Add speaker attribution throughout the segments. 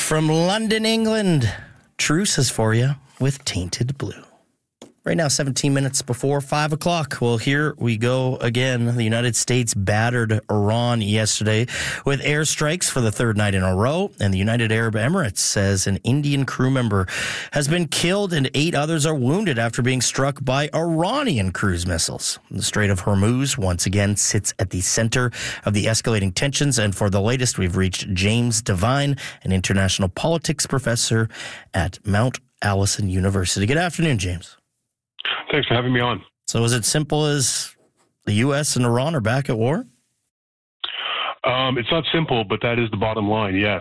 Speaker 1: from London, England, Truce is for you with Tainted Blue. Right now, 17 minutes before 5 o'clock. Well, here we go again. The United States battered Iran yesterday with airstrikes for the third night in a row. And the United Arab Emirates says an Indian crew member has been killed and 8 others are wounded after being struck by Iranian cruise missiles. The Strait of Hormuz once again sits at the center of the escalating tensions. And for the latest, we've reached James Devine, an international politics professor at Mount Allison University. Good afternoon, James.
Speaker 2: Thanks for having me on.
Speaker 1: So is it simple as the U.S. and Iran are back at war?
Speaker 2: It's not simple, but that is the bottom line, yes.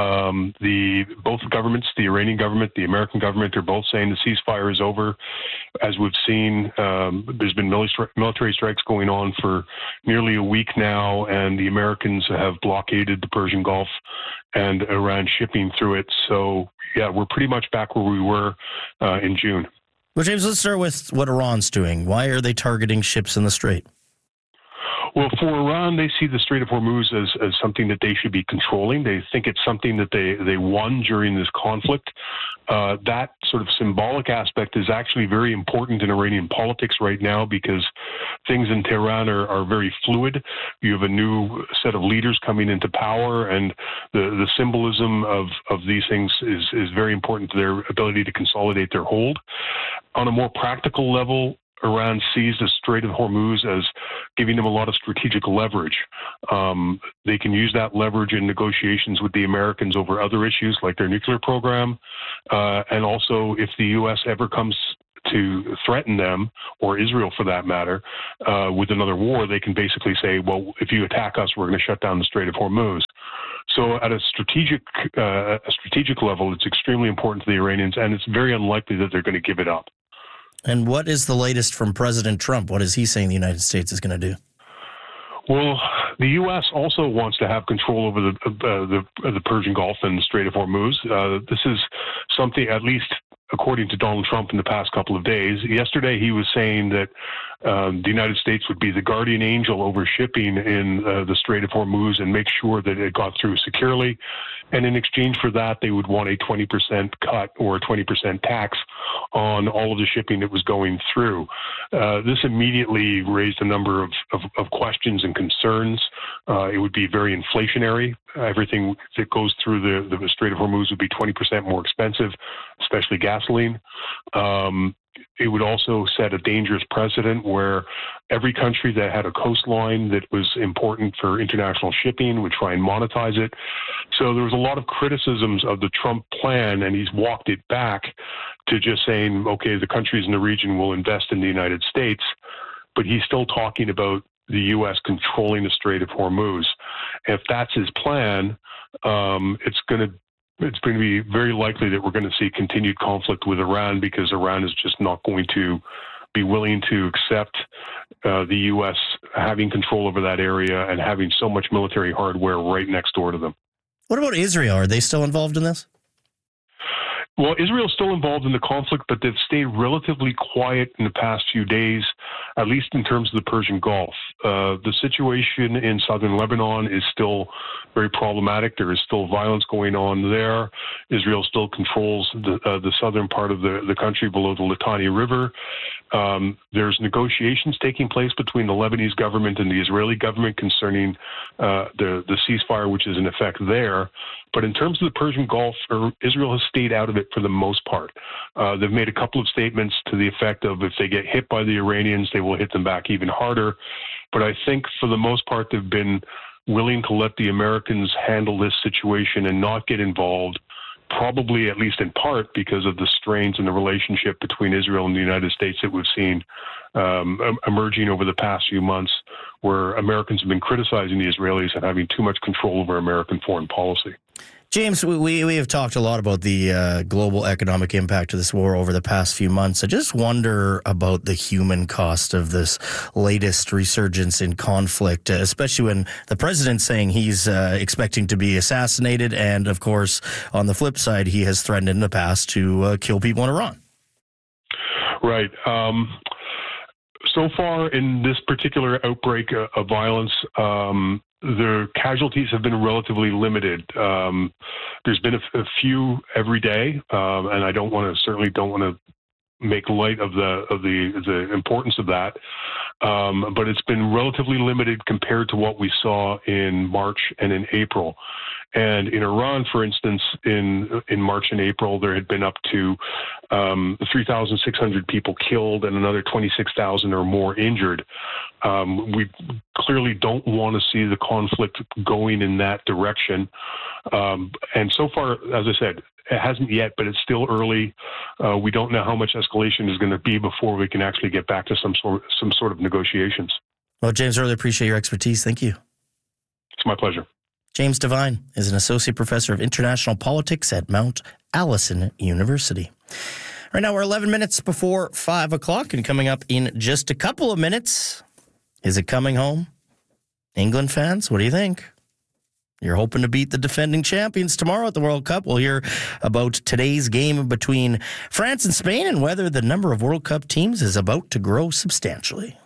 Speaker 2: Both governments, the Iranian government, the American government, are both saying the ceasefire is over. As we've seen, there's been military strikes going on for nearly a week now, and the Americans have blockaded the Persian Gulf and Iran shipping through it. So, yeah, we're pretty much back where we were in June.
Speaker 1: Well, James, let's start with what Iran's doing. Why are they targeting ships in the Strait?
Speaker 2: Well, for Iran, they see the Strait of Hormuz as something that they should be controlling. They think it's something that they won during this conflict. That sort of symbolic aspect is actually very important in Iranian politics right now because things in Tehran are very fluid. You have a new set of leaders coming into power, and the symbolism of these things is very important to their ability to consolidate their hold. On a more practical level, Iran sees the Strait of Hormuz as giving them a lot of strategic leverage. They can use that leverage in negotiations with the Americans over other issues like their nuclear program. And also, if the U.S. ever comes to threaten them, or Israel for that matter, with another war, they can basically say, well, if you attack us, we're going to shut down the Strait of Hormuz. So at a strategic level, it's extremely important to the Iranians, and it's very unlikely that they're going to give it up.
Speaker 1: And what is the latest from President Trump? What is he saying the United States is going to do?
Speaker 2: Well, the U.S. also wants to have control over the Persian Gulf and the Strait of Hormuz. This is something, at least according to Donald Trump in the past couple of days. Yesterday, he was saying that the United States would be the guardian angel over shipping in the Strait of Hormuz and make sure that it got through securely. And in exchange for that, they would want a 20% cut or a 20% tax on all of the shipping that was going through. This immediately raised a number of questions and concerns. It would be very inflationary. Everything that goes through the Strait of Hormuz would be 20% more expensive, especially gasoline. It would also set a dangerous precedent where every country that had a coastline that was important for international shipping would try and monetize it. So there was a lot of criticisms of the Trump plan, and he's walked it back to just saying, okay, the countries in the region will invest in the United States, but he's still talking about the U.S. controlling the Strait of Hormuz. If that's his plan, it's going to be very likely that we're going to see continued conflict with Iran because Iran is just not going to be willing to accept the U.S. having control over that area and having so much military hardware right next door to them.
Speaker 1: What about Israel? Are they still involved in this?
Speaker 2: Well, Israel's still involved in the conflict, but they've stayed relatively quiet in the past few days, at least in terms of the Persian Gulf. The situation in southern Lebanon is still very problematic. There is still violence going on there. Israel still controls the southern part of the country below the Litani River. There's negotiations taking place between the Lebanese government and the Israeli government concerning the ceasefire, which is in effect there. But in terms of the Persian Gulf, Israel has stayed out of it for the most part. They've made a couple of statements to the effect of if they get hit by the Iranians, they will hit them back even harder. But I think for the most part, they've been willing to let the Americans handle this situation and not get involved, probably at least in part because of the strains in the relationship between Israel and the United States that we've seen emerging over the past few months, where Americans have been criticizing the Israelis and having too much control over American foreign policy.
Speaker 1: James, we have talked a lot about the global economic impact of this war over the past few months. I just wonder about the human cost of this latest resurgence in conflict, especially when the president's saying he's expecting to be assassinated. And, of course, on the flip side, he has threatened in the past to kill people in Iran.
Speaker 2: Right. So far in this particular outbreak of violence, the casualties have been relatively limited. There's been a few every day, and I certainly don't want to make light of the importance of that. But it's been relatively limited compared to what we saw in March and in April. And in Iran, for instance, in March and April, there had been up to 3,600 people killed and another 26,000 or more injured. We clearly don't want to see the conflict going in that direction. And so far, as I said, it hasn't yet, but it's still early. We don't know how much escalation is going to be before we can actually get back to some sort of negotiations.
Speaker 1: Well, James, really appreciate your expertise. Thank you.
Speaker 2: It's my pleasure.
Speaker 1: James Devine is an associate professor of international politics at Mount Allison University. Right now, we're 11 minutes before 5 o'clock, and coming up in just a couple of minutes, is it coming home? England fans, what do you think? You're hoping to beat the defending champions tomorrow at the World Cup. We'll hear about today's game between France and Spain and whether the number of World Cup teams is about to grow substantially.